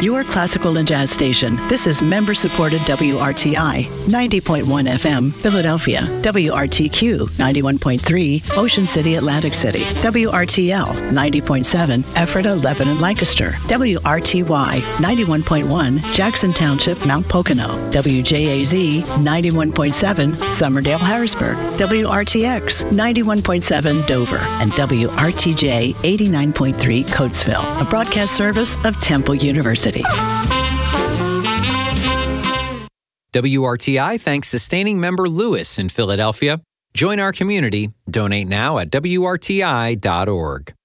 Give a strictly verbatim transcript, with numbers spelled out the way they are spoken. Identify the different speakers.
Speaker 1: your classical and jazz station. This is member-supported W R T I, ninety point one F M, Philadelphia. W R T Q, ninety-one point three, Ocean City, Atlantic City. W R T L, ninety point seven, Ephrata, Lebanon, Lancaster. W R T Y, ninety-one point one, Jackson Township, Mount Pocono. W J A Z, ninety-one point seven, Summerdale, Harrisburg. W R T X, ninety-one point seven, Dover. And W R T J, eighty-nine point three, Coatesville. A broadcast service of Temple University.
Speaker 2: W R T I thanks sustaining member Lewis in Philadelphia. Join our community. Donate now at W R T I dot org.